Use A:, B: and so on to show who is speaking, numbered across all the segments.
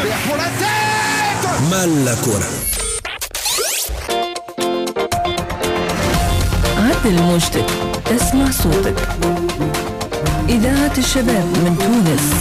A: mal la كرة.
B: عدل موجتك، اسمع صوتك. إذاعة الشباب من تونس.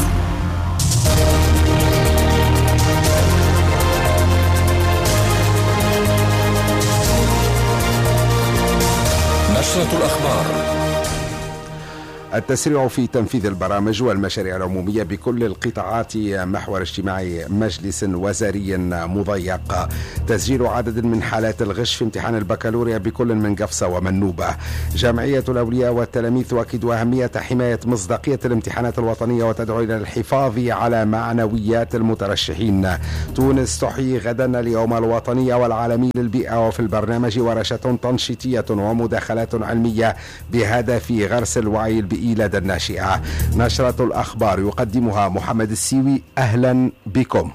A: نشرة الأخبار.
C: التسريع في تنفيذ البرامج والمشاريع العمومية بكل القطاعات محور اجتماعي مجلس وزاري مضيق. تسجيل عدد من حالات الغش في امتحان البكالوريا بكل من قفصة ومنوبة. جمعية الأولياء والتلاميذ تؤكد أهمية حماية مصداقية الامتحانات الوطنية وتدعو إلى الحفاظ على معنويات المترشحين. تونس تحيي غدا اليوم الوطني والعالمي للبيئة، وفي البرنامج ورشة تنشيطية ومداخلات علمية بهدف غرس الوعي البيئي لدى الناشئة. نشرة الأخبار يقدمها محمد السيوي. أهلا بكم.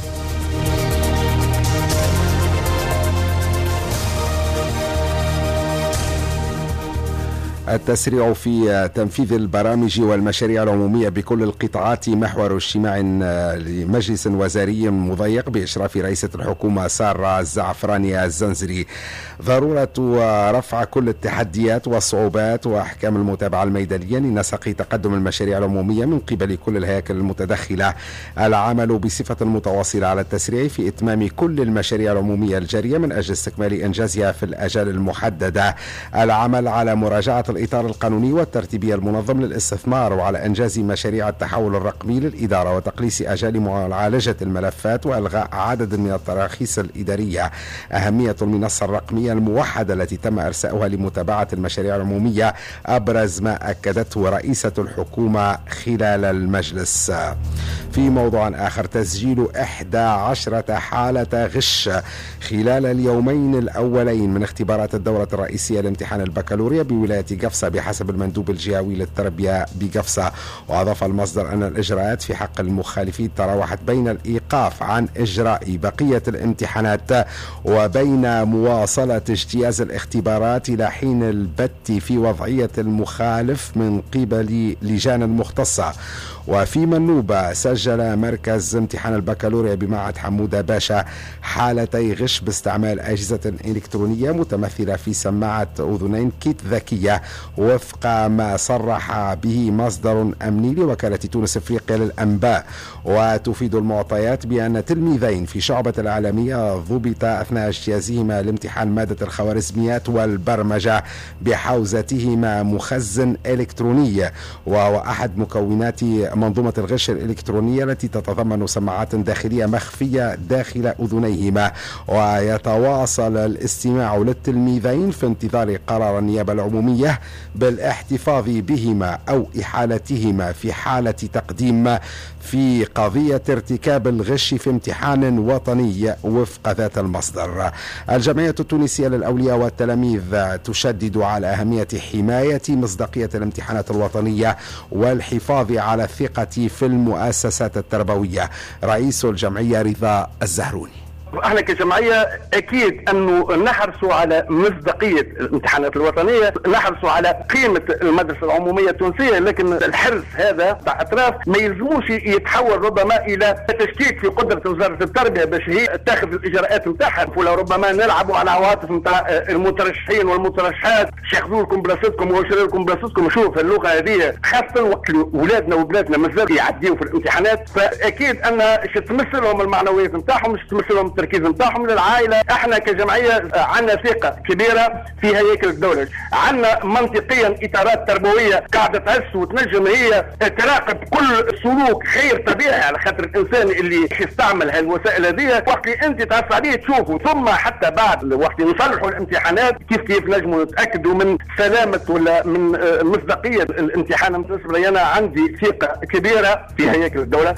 C: التسريع في تنفيذ البرامج والمشاريع العمومية بكل القطاعات محور اجتماع لمجلس وزاري مضيق بإشراف رئيسة الحكومة سارة الزعفراني الزنزري. ضرورة رفع كل التحديات والصعوبات وأحكام المتابعة الميدانية لنسق تقدم المشاريع العمومية من قبل كل الهياكل المتدخلة. العمل بصفة متواصلة على التسريع في إتمام كل المشاريع العمومية الجارية من أجل استكمال إنجازها في الأجال المحددة. العمل على مراجعة الإطار القانوني والترتيبي المنظم للاستثمار، وعلى إنجاز مشاريع التحول الرقمي للإدارة وتقليص أجال معالجة الملفات وإلغاء عدد من التراخيص الإدارية. أهمية المنصة الرقمية الموحدة التي تم إرساؤها لمتابعة المشاريع العمومية أبرز ما أكدته رئيسة الحكومة خلال المجلس. في موضوع آخر، تسجيل 11 حالة غش خلال اليومين الأولين من اختبارات الدورة الرئيسية لامتحان البكالوريا بولاية قفصة بحسب المندوب الجهوي للتربية بقفصة. وأضاف المصدر أن الإجراءات في حق المخالفين تراوحت بين الإيقاف عن إجراء بقية الامتحانات وبين مواصلة اجتياز الاختبارات إلى حين البت في وضعية المخالف من قبل لجان مختصة. وفي منوبة سجل مركز امتحان البكالوريا بمعهد حمودة باشا حالتي غش باستعمال أجهزة إلكترونية متمثلة في سماعة أذنين كيت ذكية، وفق ما صرح به مصدر أمني لوكالة تونس أفريقيا للأنباء. وتفيد المعطيات بأن تلميذين في شعبة الإعلامية ضبط أثناء اجتيازهما لامتحان مادة الخوارزميات والبرمجة بحوزتهما مخزن إلكتروني، وهو أحد مكونات منظومة الغش الإلكترونية التي تتضمن سماعات داخلية مخفية داخل أذنيهما. ويتواصل الاستماع للتلميذين في انتظار قرار النيابة العمومية بالاحتفاظ بهما أو إحالتهما في حالة تقديم في قضية ارتكاب الغش في امتحان وطني وفق ذات المصدر. الجمعية التونسية للأولياء والتلاميذ تشدد على أهمية حماية مصداقية الامتحانات الوطنية والحفاظ على الثقة في المؤسسات التربوية. رئيس الجمعية رضا الزهروني:
D: احنا كجمعيه اكيد انه نحرصوا على مصداقيه الامتحانات الوطنيه، نحرصوا على قيمه المدرسه العموميه التونسيه، لكن الحرص هذا تاع اطراف ما يلزموش يتحول ربما الى تشكيك في قدره وزاره التربيه باش هي تاخذ الاجراءات نتاعها، ولا ربما نلعبوا على عواطف نتاع المترشحين والمترشحات، ياخذوا لكم بلاصتكم ويشروا لكم بلاصتكم. شوف اللغه هذه خاصه وقت اولادنا وبلادنا مازال يعديوا في الامتحانات، فاكيد انها تمثلهم المعنويات نتاعهم، مش تمثلهم التركيز نتاعهم للعائله. احنا كجمعيه عندنا ثقه كبيره في هياكل الدوله، عندنا منطقيا اطارات تربويه قاعده تهز وتنجم هي تراقب كل سلوك غير طبيعي، على خاطر الانسان اللي يستعمل هالوسائل هذه وقت اللي انت تعرف عليه تشوفه، ثم حتى بعد وقت نصلحوا الامتحانات كيف نجموا نتاكدوا من سلامه ولا من مصداقيه الامتحان. بالنسبه لي انا عندي ثقه كبيره في هياكل الدوله.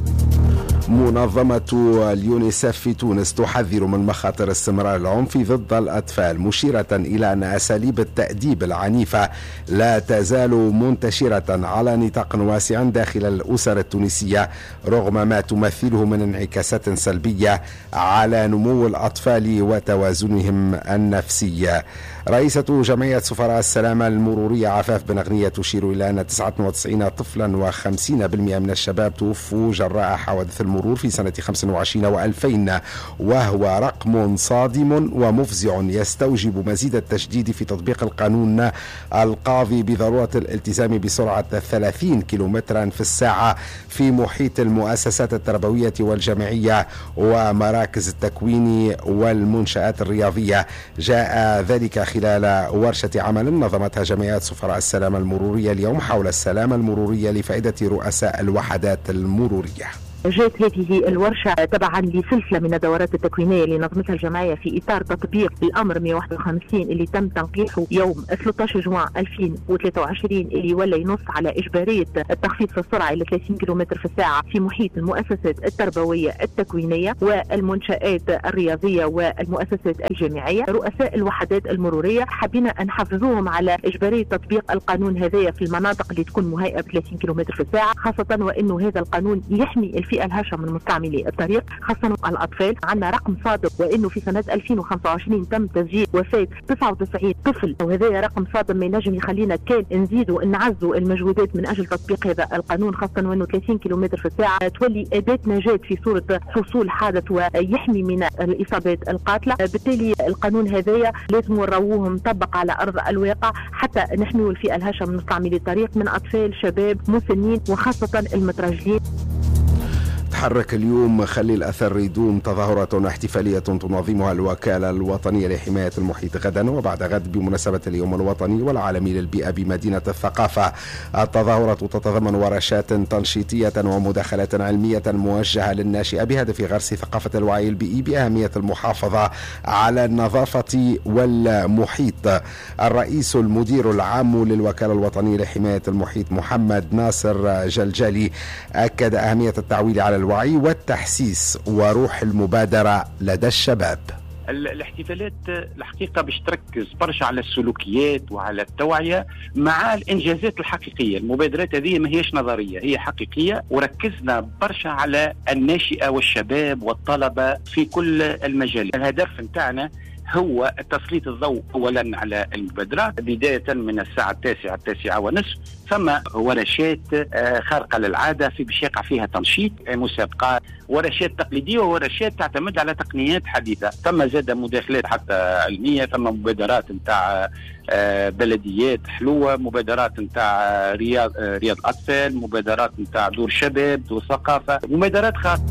C: منظمة اليونيسف في تونس تحذر من مخاطر استمرار العنف ضد الأطفال، مشيرة إلى أن أساليب التأديب العنيفة لا تزال منتشرة على نطاق واسع داخل الأسر التونسية رغم ما تمثله من انعكاسات سلبية على نمو الأطفال وتوازنهم النفسي. رئيسة جمعية سفراء السلامة المرورية عفاف بن غنية تشير إلى أن 99 طفلا و50% من الشباب توفوا جراء حوادث المرور المرور في سنة 25 و2000، وهو رقم صادم ومفزع يستوجب مزيد التشديد في تطبيق القانون القاضي بضرورة الالتزام بسرعة 30 كيلومترا في الساعة في محيط المؤسسات التربوية والجامعية ومراكز التكوين والمنشآت الرياضية. جاء ذلك خلال ورشة عمل نظمتها جمعية سفراء السلامة المرورية اليوم حول السلامة المرورية لفائدة رؤساء الوحدات المرورية.
E: جاءت هذه الورشة تبعا لسلسلة من الدورات التكوينية اللي نظمتها الجمعية في إطار تطبيق الأمر 151 اللي تم تنقيحه يوم 13 جوان 2023 اللي ولا ينص على إجبارية التخفيض في السرعة إلى 30 كيلومتر في الساعة في محيط المؤسسات التربوية التكوينية والمنشآت الرياضية والمؤسسات الجامعية. رؤساء الوحدات المرورية حبينا أن نحفزوهم على إجبارية تطبيق القانون هذايا في المناطق اللي تكون مهيئة ب 30 كيلومتر في الساعة، خاصة وأنه هذا القانون يحمي الفئة الهشة من مستعملي الطريق خاصة الأطفال. عندنا رقم صادم وأنه في سنة 2025 تم تسجيل وفاة 99 طفل، وهذا رقم صادم ما ينجم يخلينا كان نزيدوا نعزوا المجهودات من أجل تطبيق هذا القانون، خاصة وأنه 30 كيلومتر في الساعة تولي أداة نجاة في صورة حصول حادث ويحمي من الإصابات القاتلة. بالتالي القانون هذايا لازم نرووه مطبق على أرض الواقع حتى نحمي الفئة الهشة من مستعملي الطريق من أطفال شباب مسنين وخاصة المتراجلين.
C: تحرك اليوم خلي الأثر ريدوم، تظاهرة احتفالية تنظمها الوكالة الوطنية لحماية المحيط غدا وبعد غد بمناسبة اليوم الوطني والعالمي للبيئة بمدينة الثقافة. التظاهرة تتضمن ورشات تنشيطية ومداخلات علمية موجهة للناشئة بهدف غرس ثقافة الوعي البيئي بأهمية المحافظة على النظافة والمحيط. الرئيس المدير العام للوكالة الوطنية لحماية المحيط محمد ناصر جلجالي أكد أهمية التعويل على الوعي والتحسيس وروح المبادرة لدى الشباب.
F: الاحتفالات الحقيقة باش تركز برشا على السلوكيات وعلى التوعية مع الإنجازات الحقيقية. المبادرات هذه ما هيش نظرية، هي حقيقية، وركزنا برشا على الناشئة والشباب والطلبة في كل المجالات. الهدف نتاعنا هو تسليط الضوء أولا على المبادرات بداية من الساعة 9:09:30 ثم ورشات خارقة للعادة في باش يقع فيها تنشيط، مسابقات، ورشات تقليدية وورشات تعتمد على تقنيات حديثة. ثم زاد مداخلات حتى علمية، ثم مبادرات نتاع بلديات حلوة، مبادرات نتاع رياض أطفال، مبادرات نتاع دور شباب، دور ثقافة، مبادرات خاصة.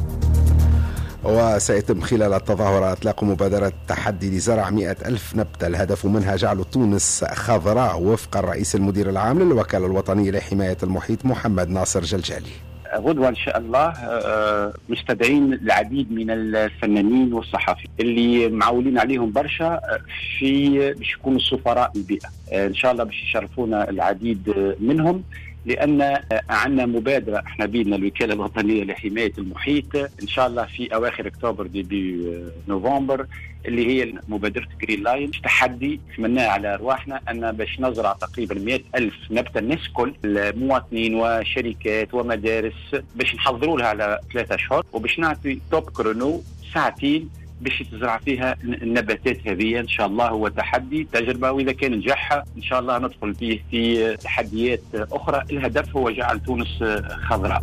C: وسيتم خلال التظاهرة إطلاق مبادرة تحدي لزرع 100,000 نبتة، الهدف منها جعل تونس خضراء وفق الرئيس المدير العام للوكالة الوطنية لحماية المحيط محمد ناصر جلجالي.
F: غدوة إن شاء الله مستدعين العديد من الفنانين والصحفيين اللي معولين عليهم برشا في باش يكونوا سفراء البيئة. إن شاء الله باش يشرفونا العديد منهم، لأن عندنا مبادرة احنا بيدنا الوكالة الوطنية لحماية المحيط إن شاء الله في أواخر أكتوبر ديبي نوفمبر، اللي هي مبادرة جرين لاين. تحدي تمناه على أرواحنا أن باش نزرع تقريبا 100,000 نبتة، الناس كل المواطنين وشركات ومدارس باش نحضروا لها على 3 أشهر، وباش نعطي توب كرونو ساعتين باش تزرع فيها النباتات هذه. ان شاء الله هو تحدي تجربه، واذا كان نجحها ان شاء الله ندخل فيه في تحديات اخرى. الهدف هو جعل تونس خضراء.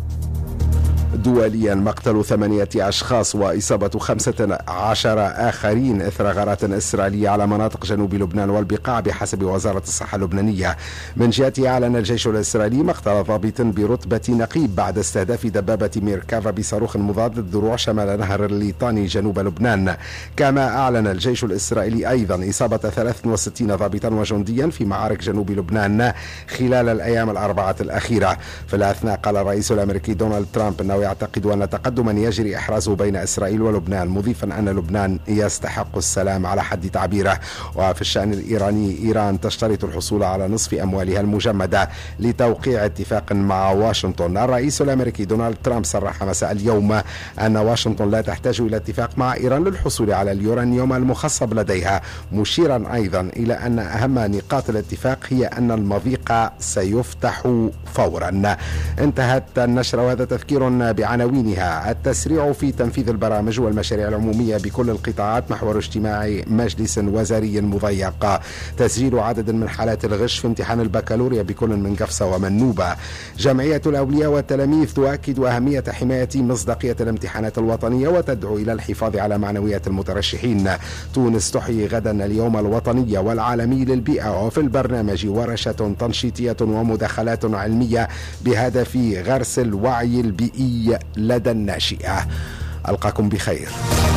C: دوليا مقتل 8 أشخاص وإصابة 15 آخرين إثر غارات إسرائيلية على مناطق جنوب لبنان والبقاع بحسب وزارة الصحة اللبنانية. من جهته أعلن الجيش الإسرائيلي مقتل ضابط برتبة نقيب بعد استهداف دبابة ميركافا بصاروخ مضاد للذروع شمال نهر الليطاني جنوب لبنان. كما أعلن الجيش الإسرائيلي أيضا إصابة 63 ضابطا وجنديا في معارك جنوب لبنان خلال الأيام الأربعة الأخيرة. في الأثناء قال الرئيس الأمريكي دونالد ترامب أنه يعتقد أن تقدما يجري إحرازه بين إسرائيل ولبنان، مضيفا أن لبنان يستحق السلام على حد تعبيره. وفي الشأن الإيراني، إيران تشترط الحصول على نصف أموالها المجمدة لتوقيع اتفاق مع واشنطن. الرئيس الأمريكي دونالد ترامب صرح مساء اليوم أن واشنطن لا تحتاج إلى اتفاق مع إيران للحصول على اليورانيوم المخصب لديها، مشيرا أيضا إلى أن أهم نقاط الاتفاق هي أن المضيق سيفتح فورا. انتهت النشرة، وهذا تذكير بعناوينها: التسريع في تنفيذ البرامج والمشاريع العمومية بكل القطاعات محور اجتماع مجلس وزاري مضيق، تسجيل عدد من حالات الغش في امتحان البكالوريا بكل من قفصة ومنوبة، جمعية الأولياء والتلاميذ تؤكد أهمية حماية مصداقية الامتحانات الوطنية وتدعو إلى الحفاظ على معنويات المترشحين. تونس تحيي غدا اليوم الوطني والعالمي للبيئة، وفي البرنامج ورشة تنشيطية ومداخلات علمية بهدف غرس الوعي البيئي لدى الناشئة. ألقاكم بخير.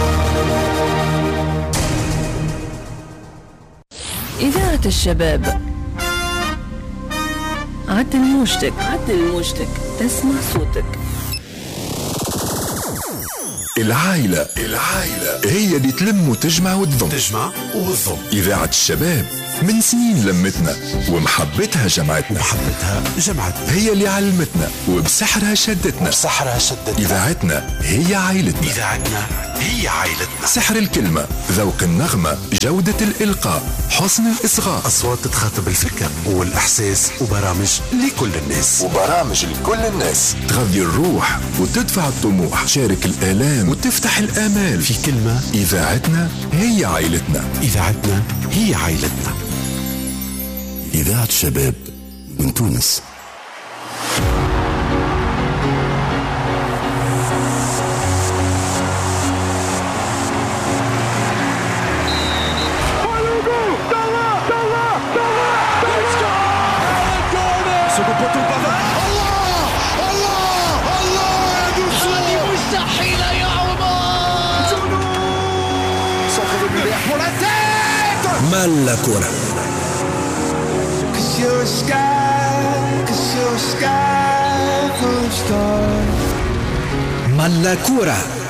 B: إذاعة الشباب، عدل موجتك، تسمع صوتك.
A: العائلة هي اللي تلم وتجمع وتضم. إذاعة الشباب من سنين لمتنا ومحبتها جمعتنا. هي اللي علمتنا وبسحرها شدتنا. إذاعتنا هي عائلتنا. سحر الكلمة، ذوق النغمة، جودة الإلقاء، حسن الإصغاء،
G: أصوات تخاطب الفكر والإحساس، وبرامج لكل الناس.
A: تغذي الروح وتدفع الطموح، شارك الآلام وتفتح الآمال. في كلمة، إذاعتنا هي عائلتنا.
G: إذاعة الشباب من تونس.
A: مال كرة.
H: مال كرة